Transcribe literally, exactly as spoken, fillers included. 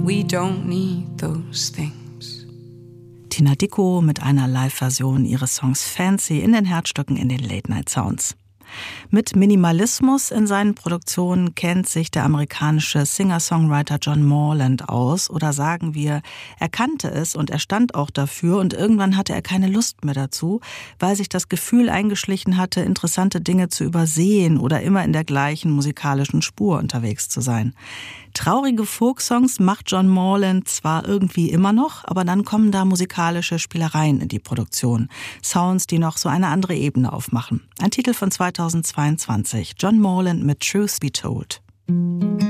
We don't need those things. Tina Dickow mit einer Live-Version ihres Songs Fancy in den Herzstücken in den Late-Night-Sounds. Mit Minimalismus in seinen Produktionen kennt sich der amerikanische Singer-Songwriter John Morland aus. Oder sagen wir, er kannte es und er stand auch dafür und irgendwann hatte er keine Lust mehr dazu, weil sich das Gefühl eingeschlichen hatte, interessante Dinge zu übersehen oder immer in der gleichen musikalischen Spur unterwegs zu sein. Traurige Folksongs macht John Morland zwar irgendwie immer noch, aber dann kommen da musikalische Spielereien in die Produktion. Sounds, die noch so eine andere Ebene aufmachen. Ein Titel von zweitausendzweiundzwanzig. John Morland mit Truth Be Told.